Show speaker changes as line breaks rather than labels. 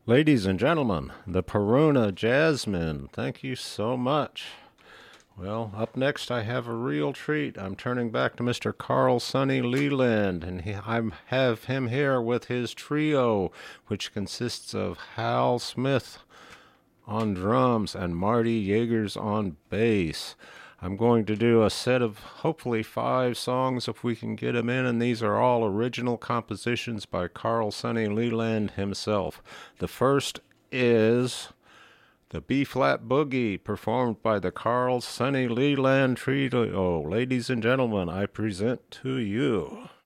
Ladies and gentlemen, the Peruna Jasmine. Thank you so much. Well, up next I have a real treat. I'm turning back to Mr. Carl Sonny Leland, and I have him here with his trio, which consists of Hal Smith on drums and Marty Yeagers on bass. I'm going to do a set of hopefully 5 songs if we can get them in, and these are all original compositions by Carl Sonny Leland himself. The first is the B-flat Boogie, performed by the Carl Sonny Leland Trio. Ladies and gentlemen, I present to you